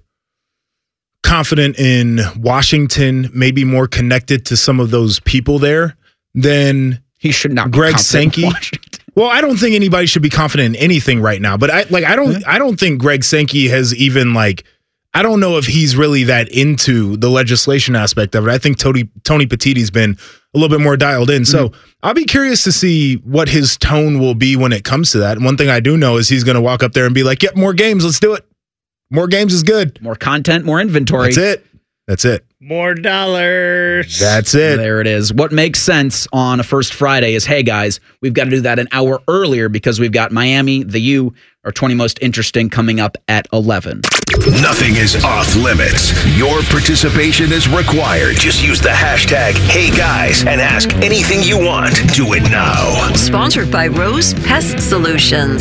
confident in Washington, maybe more connected to some of those people there than he should not be Greg Sankey. Well, I don't think anybody should be confident in anything right now, but I don't think Greg Sankey has even I don't know if he's really that into the legislation aspect of it. I think Tony Petitti's been a little bit more dialed in. So I'll be curious to see what his tone will be when it comes to that. And one thing I do know is he's going to walk up there and be like, yep, more games. Let's do it. More games is good. More content, more inventory. That's it. More dollars. That's it. There it is. What makes sense on a first Friday is, hey, guys, we've got to do that an hour earlier because we've got Miami, the U, our 20 most interesting coming up at 11. Nothing is off limits. Your participation is required. Just use the hashtag #HeyGuys and ask anything you want. Do it now. Sponsored by Rose Pest Solutions.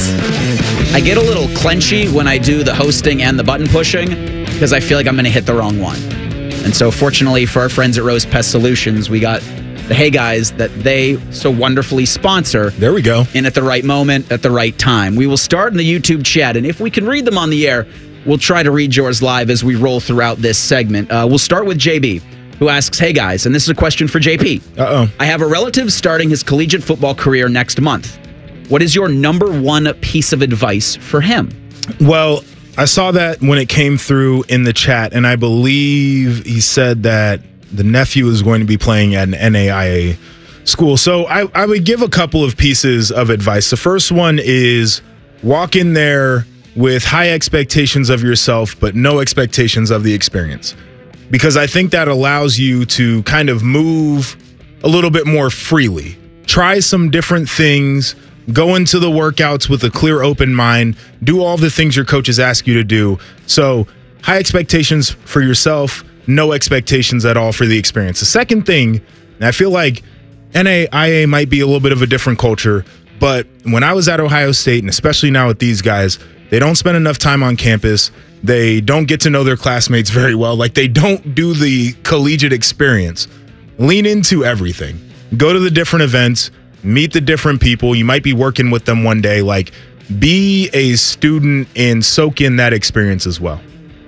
I get a little clenchy when I do the hosting and the button pushing because I feel like I'm going to hit the wrong one. And so fortunately for our friends at Rose Pest Solutions, we got the Hey Guys that they so wonderfully sponsor. There we go. And at the right moment, at the right time. We will start in the YouTube chat, and if we can read them on the air, we'll try to read yours live as we roll throughout this segment. We'll start with JB, who asks, hey guys, and this is a question for JP. Uh-oh. I have a relative starting his collegiate football career next month. What is your number one piece of advice for him? Well, I saw that when it came through in the chat, and I believe he said that the nephew is going to be playing at an NAIA school. So I would give a couple of pieces of advice. The first one is walk in there with high expectations of yourself, but no expectations of the experience. Because I think that allows you to kind of move a little bit more freely. Try some different things. Go into the workouts with a clear, open mind. Do all the things your coaches ask you to do. So high expectations for yourself, no expectations at all for the experience. The second thing, and I feel like NAIA might be a little bit of a different culture, but when I was at Ohio State, and especially now with these guys, they don't spend enough time on campus. They don't get to know their classmates very well. They don't do the collegiate experience. Lean into everything. Go to the different events. Meet the different people. You might be working with them one day. Be a student and soak in that experience as well.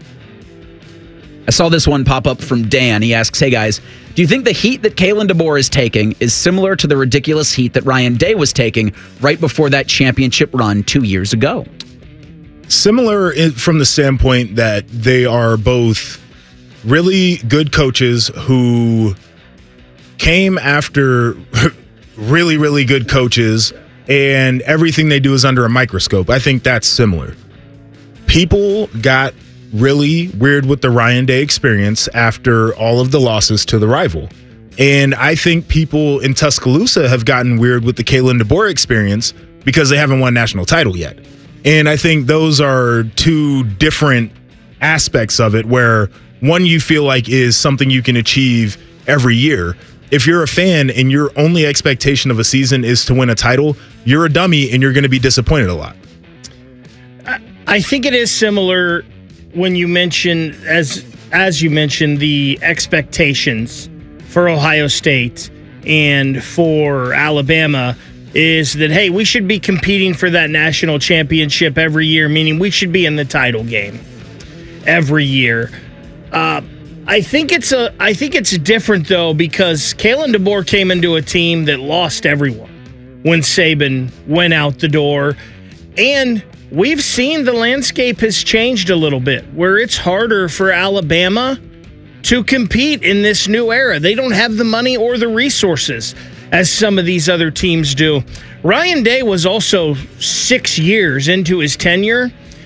I saw this one pop up from Dan. He asks, hey guys, do you think the heat that Kalen DeBoer is taking is similar to the ridiculous heat that Ryan Day was taking right before that championship run 2 years ago? Similar from the standpoint that they are both really good coaches who came after really, really good coaches, and everything they do is under a microscope. I think that's similar. People got really weird with the Ryan Day experience after all of the losses to the rival. And I think people in Tuscaloosa have gotten weird with the Kalen DeBoer experience because they haven't won a national title yet. And I think those are two different aspects of it, where one you feel like is something you can achieve every year. If you're a fan and your only expectation of a season is to win a title, you're a dummy and you're going to be disappointed a lot. I think it is similar when you mention, as you mentioned, the expectations for Ohio State and for Alabama is that, hey, we should be competing for that national championship every year, meaning we should be in the title game every year. I think it's different though, because Kalen DeBoer came into a team that lost everyone when Saban went out the door, and we've seen the landscape has changed a little bit, where it's harder for Alabama to compete in this new era. They don't have the money or the resources as some of these other teams do. Ryan Day was also 6 years into his tenure,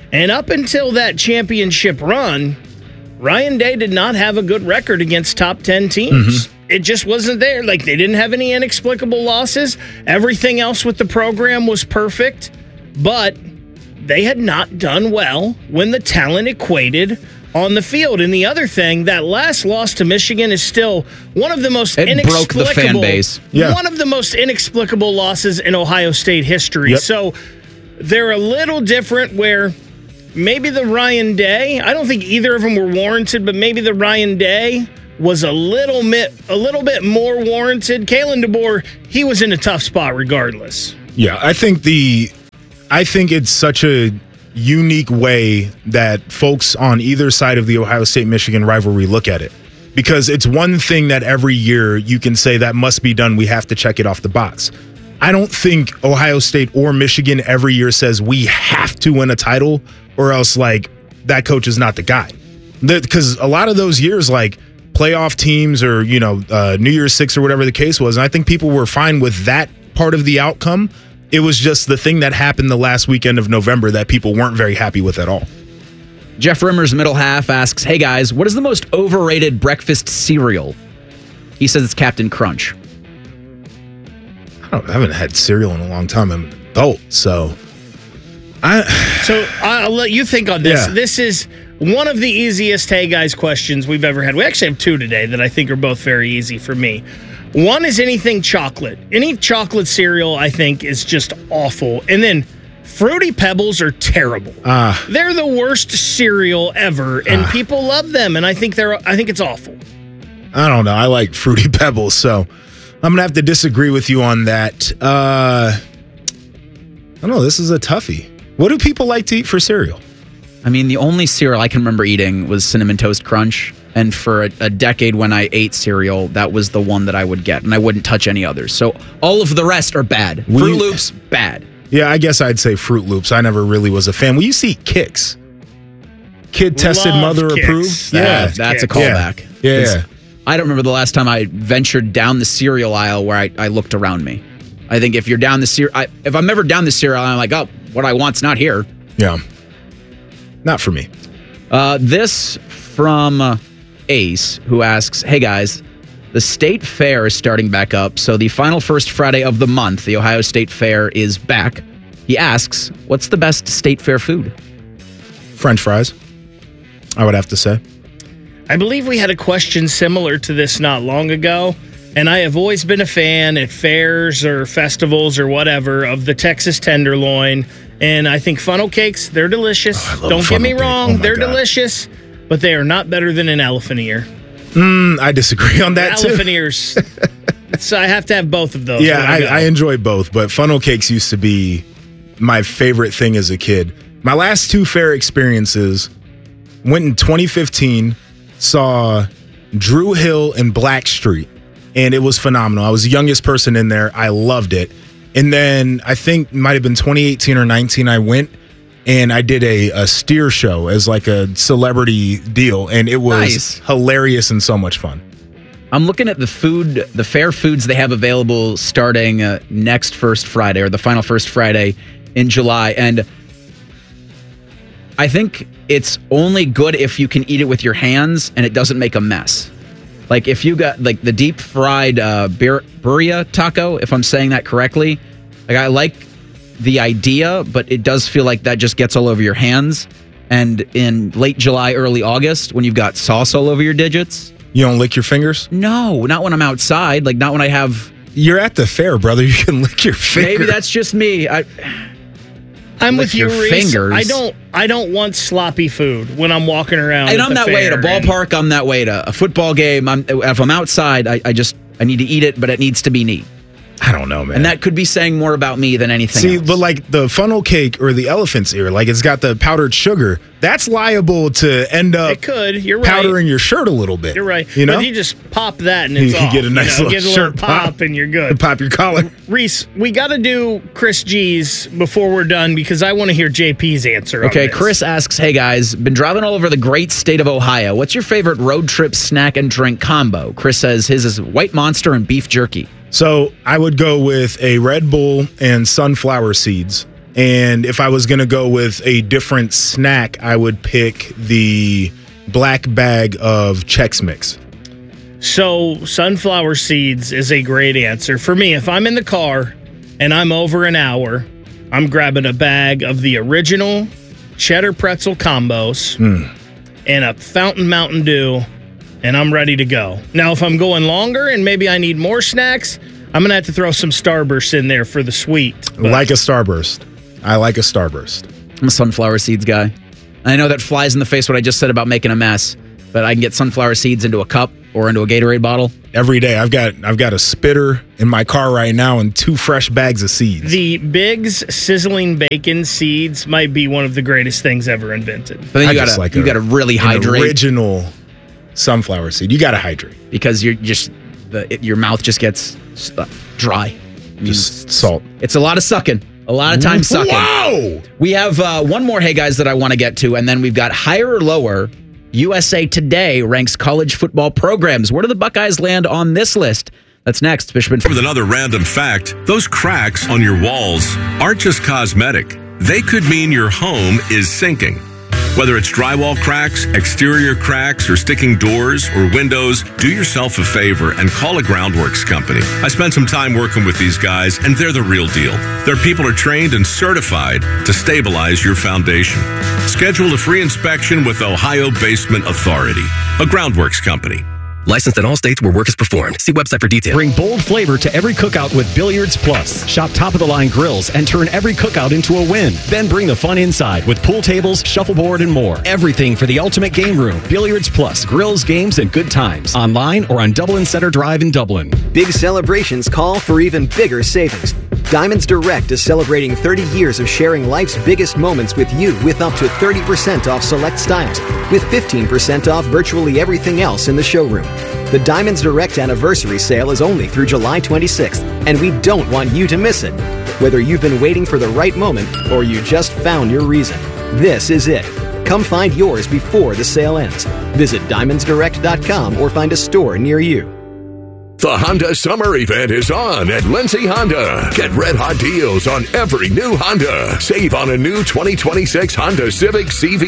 And up until that championship run, Ryan Day did not have a good record against top 10 teams. It just wasn't there. Like, they didn't have any inexplicable losses. Everything else with the program was perfect, but they had not done well when the talent equated on the field. And the other thing, that last loss to Michigan is still one of the most inexplicable. Broke the fan base. Yeah. One of the most inexplicable losses in Ohio State history. Yep. So they're a little different where maybe the Ryan Day, I don't think either of them were warranted, but maybe the Ryan Day was a little bit more warranted. Kalen DeBoer, he was in a tough spot regardless. Yeah, I think it's such a unique way that folks on either side of the Ohio State-Michigan rivalry look at it. Because it's one thing that every year you can say that must be done, we have to check it off the box. I don't think Ohio State or Michigan every year says we have to win a title or else, like, that coach is not the guy. Because a lot of those years, like, playoff teams or, New Year's Six or whatever the case was, and I think people were fine with that part of the outcome. It was just the thing that happened the last weekend of November that people weren't very happy with at all. Jeff Rimmer's middle half asks, hey guys, what is the most overrated breakfast cereal? He says it's Captain Crunch. I haven't had cereal in a long time. I'm an adult, so I'll let you think on this. Yeah. This is one of the easiest Hey Guys questions we've ever had. We actually have two today that I think are both very easy for me. One is anything chocolate. Any chocolate cereal, I think, is just awful. And then Fruity Pebbles are terrible. They're the worst cereal ever, and people love them, and I think it's awful. I don't know. I like Fruity Pebbles, so I'm going to have to disagree with you on that. I don't know. This is a toughie. What do people like to eat for cereal? I mean, the only cereal I can remember eating was Cinnamon Toast Crunch. And for a decade when I ate cereal, that was the one that I would get. And I wouldn't touch any others. So all of the rest are bad. Fruit Loops, bad. Yeah, I guess I'd say Fruit Loops. I never really was a fan. We used to eat Kix. Kid tested, mother approved. Yeah, that's a callback. Yeah. I don't remember the last time I ventured down the cereal aisle where I looked around me. I think if you're down the cereal, if I'm ever down the cereal, I'm like, oh, what I want's not here. Yeah. Not for me. This from Ace, who asks, hey guys, the state fair is starting back up, so the final first Friday of the month, the Ohio State Fair is back. He asks, what's the best state fair food? French fries, I would have to say. I believe we had a question similar to this not long ago, and I have always been a fan at fairs or festivals or whatever of the Texas tenderloin, and I think funnel cakes, they're delicious. Don't get me wrong, they're delicious, but they are not better than an elephant ear. I disagree on that, too. Elephant ears. I have to have both of those. Yeah, I enjoy both, but funnel cakes used to be my favorite thing as a kid. My last two fair experiences, went in 2015, saw Drew Hill and Blackstreet, and it was phenomenal. I was the youngest person in there. I loved it. And then I think it might have been 2018 or 19, I went and I did a steer show as like a celebrity deal, and it was hilarious and so much fun. I'm looking at the fair foods they have available starting next First Friday, or the final First Friday in July, and I think it's only good if you can eat it with your hands and it doesn't make a mess. Like if you got like the deep fried birria taco, if I'm saying that correctly, like I like the idea, but it does feel like that just gets all over your hands. And in late July, early August, when you've got sauce all over your digits. You don't lick your fingers? No, not when I'm outside. Like not when I have... You're at the fair, brother. You can lick your fingers. Maybe that's just me. I'm with you, Reese. Fingers. I don't want sloppy food when I'm walking around. And I'm that way at a ballpark. I'm that way at a football game. If I'm outside, I need to eat it, but it needs to be neat. I don't know, man. And that could be saying more about me than anything else. But like the funnel cake or the elephant's ear, like it's got the powdered sugar. That's liable to end up powdering your shirt a little bit. You're right. You know? But you just pop that and it's you off. get a nice little shirt pop and you're good. Pop your collar. Reese, we got to do Chris G's before we're done because I want to hear JP's answer. Okay, on this. Chris asks, hey guys, been driving all over the great state of Ohio. What's your favorite road trip snack and drink combo? Chris says his is White Monster and beef jerky. So I would go with a Red Bull and sunflower seeds And if I was going to go with a different snack, I would pick the black bag of Chex Mix. So sunflower seeds is a great answer. For me, if I'm in the car and I'm over an hour, I'm grabbing a bag of the original cheddar pretzel combos and a Fountain Mountain Dew, and I'm ready to go. Now, if I'm going longer and maybe I need more snacks, I'm going to have to throw some Starburst in there for the sweet. Like a Starburst. I like a Starburst. I'm a sunflower seeds guy. I know that flies in the face what I just said about making a mess, but I can get sunflower seeds into a cup or into a Gatorade bottle. Every day. I've got a spitter in my car right now and 2 fresh bags of seeds. The Biggs sizzling bacon seeds might be one of the greatest things ever invented. But then you got to really hydrate. Original sunflower seed. You got to hydrate because you're just your mouth just gets dry. Just salt. It's a lot of sucking. A lot of time sucking. Whoa! We have one more, hey guys, that I want to get to, and then we've got higher or lower. USA Today ranks college football programs. Where do the Buckeyes land on this list? That's next. Bishop. With another random fact, those cracks on your walls aren't just cosmetic. They could mean your home is sinking. Whether it's drywall cracks, exterior cracks, or sticking doors or windows, do yourself a favor and call a Groundworks company. I spent some time working with these guys, and they're the real deal. Their people are trained and certified to stabilize your foundation. Schedule a free inspection with Ohio Basement Authority, a Groundworks company. Licensed in all states where work is performed. See website for details. Bring bold flavor to every cookout with Billiards Plus. Shop top-of-the-line grills and turn every cookout into a win. Then bring the fun inside with pool tables, shuffleboard, and more. Everything for the ultimate game room. Billiards Plus. Grills, games, and good times. Online or on Dublin Center Drive in Dublin. Big celebrations call for even bigger savings. Diamonds Direct is celebrating 30 years of sharing life's biggest moments with you with up to 30% off select styles, with 15% off virtually everything else in the showroom. The Diamonds Direct anniversary sale is only through July 26th, and we don't want you to miss it. Whether you've been waiting for the right moment or you just found your reason, this is it. Come find yours before the sale ends. Visit diamondsdirect.com or find a store near you. The Honda Summer Event is on at Lindsay Honda. Get red-hot deals on every new Honda. Save on a new 2026 Honda Civic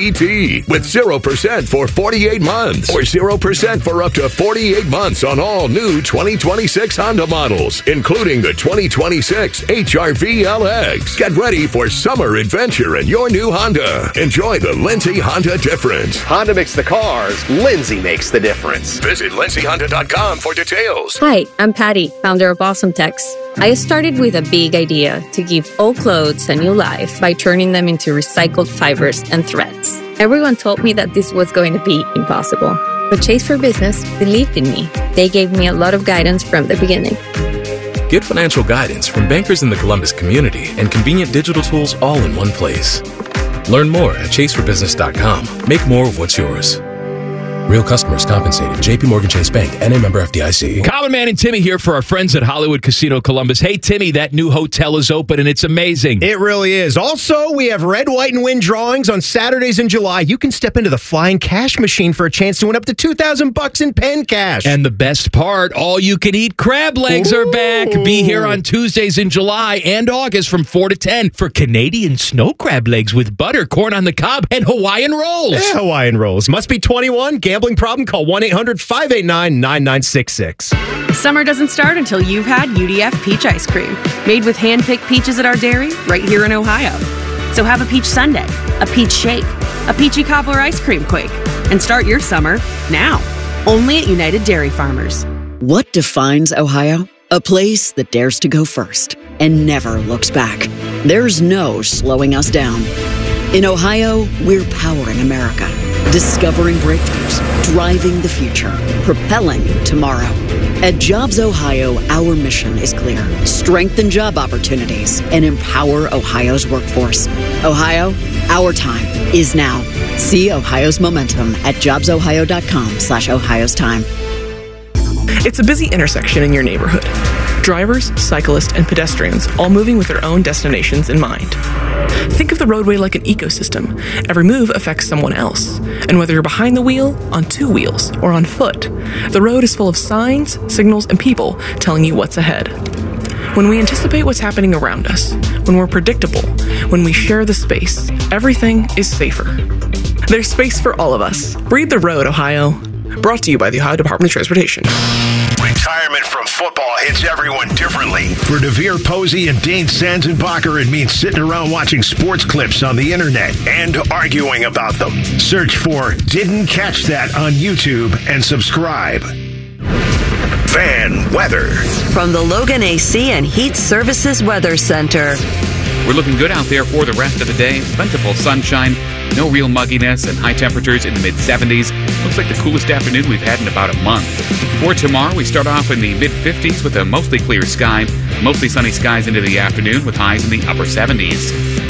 CVT with 0% for 48 months or 0% for up to 48 months on all new 2026 Honda models, including the 2026 HR-V LX. Get ready for summer adventure in your new Honda. Enjoy the Lindsay Honda difference. Honda makes the cars. Lindsay makes the difference. Visit lindsayhonda.com for details. Hi, I'm Patty, founder of Awesome Tex. I started with a big idea to give old clothes a new life by turning them into recycled fibers and threads. Everyone told me that this was going to be impossible, but Chase for Business believed in me. They gave me a lot of guidance from the beginning. Get financial guidance from bankers in the Columbus community and convenient digital tools all in one place. Learn more at chaseforbusiness.com. Make more of what's yours. Real customers compensated. JP Morgan Chase Bank, N.A. member FDIC. Common Man and Timmy here for our friends at Hollywood Casino Columbus. Hey, Timmy, that new hotel is open and it's amazing. It really is. Also, we have Red, White, and Win drawings on Saturdays in July. You can step into the Flying Cash Machine for a chance to win up to $2,000 in pen cash. And the best part, all-you-can-eat crab legs are back. Be here on Tuesdays in July and August from 4 to 10 for Canadian snow crab legs with butter, corn on the cob, and Hawaiian rolls. Yeah, Hawaiian rolls. Must be 21. Gambling problem? Call 1-800-589-9966. Summer doesn't start until you've had UDF peach ice cream. Made with hand-picked peaches at our dairy right here in Ohio. So have a peach sundae, a peach shake, a peachy cobbler ice cream quake, and start your summer now. Only at United Dairy Farmers. What defines Ohio? A place that dares to go first and never looks back. There's no slowing us down. In Ohio, we're powering America. Discovering breakthroughs, driving the future, propelling tomorrow. At Jobs Ohio, our mission is clear. Strengthen job opportunities and empower Ohio's workforce. Ohio, our time is now. See Ohio's momentum at jobsohio.com/Ohio's time. It's a busy intersection in your neighborhood. Drivers, cyclists, and pedestrians all moving with their own destinations in mind. Think of the roadway like an ecosystem. Every move affects someone else. And whether you're behind the wheel, on two wheels, or on foot, the road is full of signs, signals, and people telling you what's ahead. When we anticipate what's happening around us, when we're predictable, When we share the space, everything is safer. There's space for all of us. Breathe the road, Ohio. Brought to you by the Ohio Department of Transportation. Retirement from football hits everyone differently. For DeVere Posey and Dane Sanzenbacher, it means sitting around watching sports clips on the internet and arguing about them. Search for Didn't Catch That on YouTube and subscribe. Fan weather. From the Logan AC and Heat Services Weather Center. We're looking good out there for the rest of the day. Plentiful sunshine, no real mugginess, and high temperatures in the mid-70s. Looks like the coolest afternoon we've had in about a month. For tomorrow, we start off in the mid-50s with a mostly clear sky. Mostly sunny skies into the afternoon with highs in the upper 70s.